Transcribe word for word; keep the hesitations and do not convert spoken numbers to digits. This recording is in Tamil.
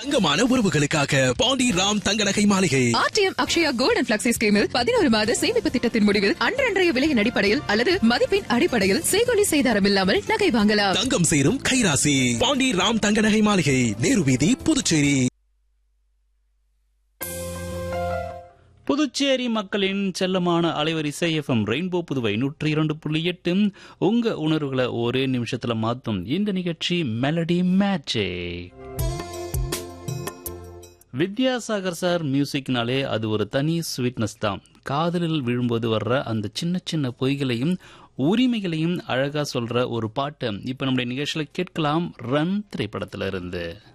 தங்கமான உறவுகளுக்காக பாண்டி ராம் தங்க நகை மாளிகை. RTM Akshaya gold and flexi ஸ்கீமில் பதினோரு மாத சேமிப்பு திட்டத்தின் முடிவில் அன்றன்றைய விலையின் அடிப்படையில் அல்லது மதிப்பின் அடிப்படையில் செய்கொலி செய்தாரம் இல்லாமல் நகை வாங்கலாம். தங்கம் சேரும் கைராசி பாண்டி ராம் தங்க நகை மாளிகை, நேரு வீதி, புதுச்சேரி. புதுச்சேரி மக்களின் செல்லமான அலைவரிசை எஃப்எம் ரெயின்போ புதுவை நூற்றி இரண்டு புள்ளி எட்டு உங்க உணர்வுகளை ஒரே நிமிஷத்துல மாத்தும் இந்த நிகழ்ச்சி மெலடி மேஜிக். வித்யாசாகர் சார் மியூசிக்னாலே அது ஒரு தனி ஸ்வீட்னஸ் தான். காதலில் விழும்போது வர்ற அந்த சின்ன சின்ன பொய்களையும் உரிமைகளையும் அழகா சொல்ற ஒரு பாட்டு இப்ப நம்முடைய நிகழ்ச்சியில கேட்கலாம். ரன் திரைப்படத்திலிருந்து.